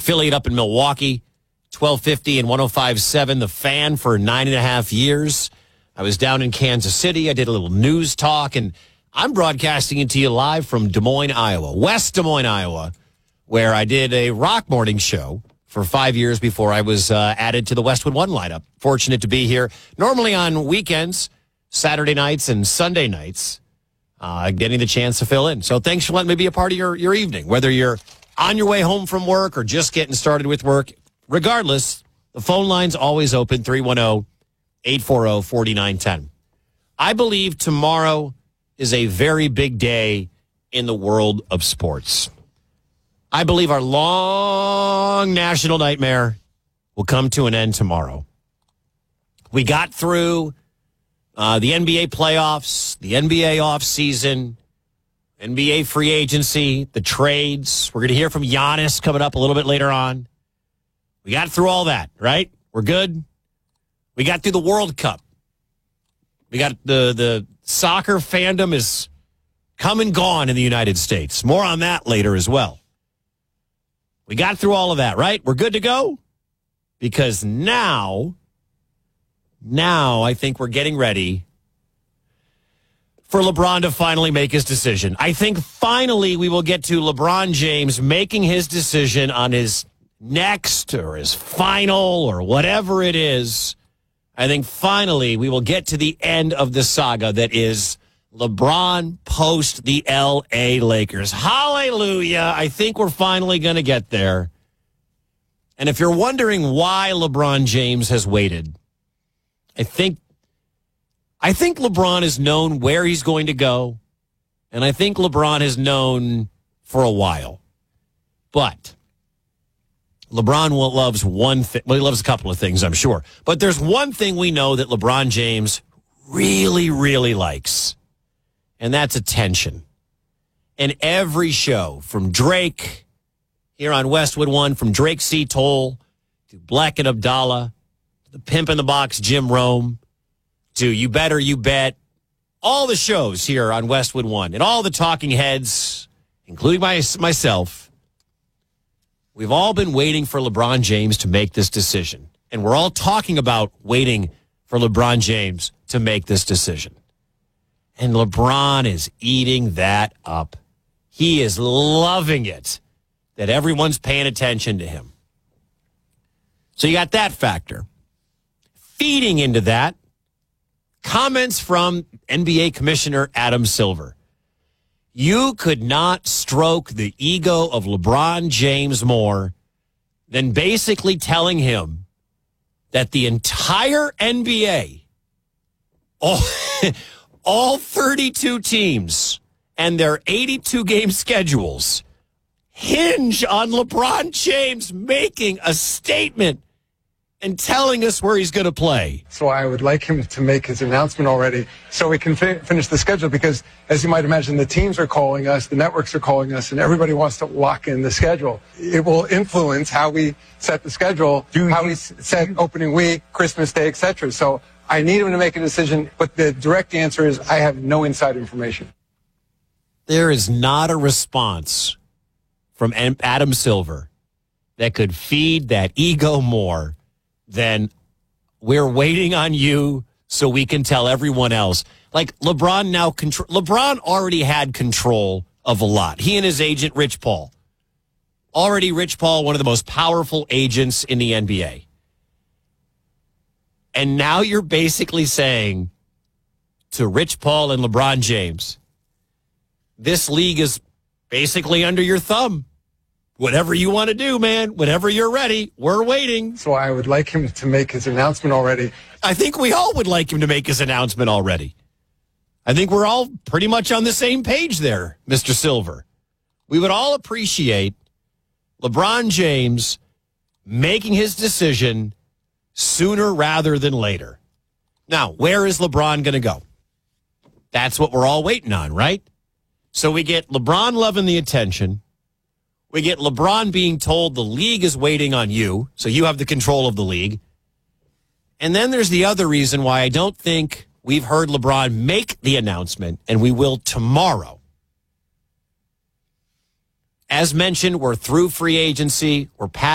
affiliate up in Milwaukee, 1250 and 105.7, The Fan for 9.5 years. I was down in Kansas City. I did a little news talk, and I'm broadcasting it to you live from Des Moines, Iowa, West Des Moines, Iowa, where I did a rock morning show for 5 years before I was added to the Westwood One lineup. Fortunate to be here. Normally on weekends, Saturday nights and Sunday nights, getting the chance to fill in. So thanks for letting me be a part of your evening, whether you're on your way home from work or just getting started with work. Regardless, the phone line's always open, 310-840-4910. I believe tomorrow is a very big day in the world of sports. I believe our long national nightmare will come to an end tomorrow. We got through the NBA playoffs, the NBA offseason, NBA free agency, the trades. We're going to hear from Giannis coming up a little bit later on. We got through all that, right? We're good. We got through the World Cup. We got the soccer fandom is come and gone in the United States. More on that later as well. We got through all of that, right? We're good to go? Because now I think we're getting ready for LeBron to finally make his decision. I think finally we will get to LeBron James making his decision on his next or his final or whatever it is. I think finally we will get to the end of the saga that is LeBron post the L.A. Lakers. Hallelujah. I think we're finally going to get there. And if you're wondering why LeBron James has waited, I think LeBron has known where he's going to go, and I think LeBron has known for a while. But LeBron loves one thing. Well, he loves a couple of things, I'm sure. But there's one thing we know that LeBron James really, really likes, and that's attention. And every show, from Drake here on Westwood One, from Drake C. Toll to Black and Abdallah, to the Pimp in the Box Jim Rome, to You Better You Bet, all the shows here on Westwood One, and all the talking heads, including myself, we've all been waiting for LeBron James to make this decision. And we're all talking about waiting for LeBron James to make this decision. And LeBron is eating that up. He is loving it that everyone's paying attention to him. So you got that factor. Feeding into that, comments from NBA Commissioner Adam Silver. You could not stroke the ego of LeBron James more than basically telling him that the entire NBA, all 32 teams and their 82-game schedules hinge on LeBron James making a statement and telling us where he's going to play. So I would like him to make his announcement already so we can finish the schedule, because as you might imagine, the teams are calling us, the networks are calling us, and everybody wants to lock in the schedule. It will influence how we set the schedule, how we set opening week, Christmas Day, etc. So I need him to make a decision, but the direct answer is I have no inside information. There is not a response from Adam Silver that could feed that ego more than we're waiting on you so we can tell everyone else. Like LeBron LeBron already had control of a lot. He and his agent, Rich Paul. Already Rich Paul, one of the most powerful agents in the NBA. And now you're basically saying to Rich Paul and LeBron James, this league is basically under your thumb. Whatever you want to do, man, whenever you're ready, we're waiting. So I would like him to make his announcement already. I think we all would like him to make his announcement already. I think we're all pretty much on the same page there, Mr. Silver. We would all appreciate LeBron James making his decision sooner rather than later. Now, where is LeBron going to go? That's what we're all waiting on, right? So we get LeBron loving the attention. We get LeBron being told the league is waiting on you, so you have the control of the league. And then there's the other reason why I don't think we've heard LeBron make the announcement, and we will tomorrow. As mentioned, we're through free agency. We're past